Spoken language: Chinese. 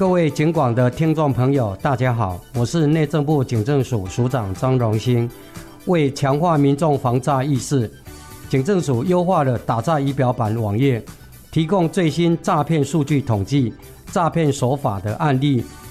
各位警广的听众朋友，大家好，我是内政部警政署署长张荣兴。为强化民众防诈意识，警政署优化了打诈仪表板网页，提供最新诈骗数据统计、诈骗手法的案例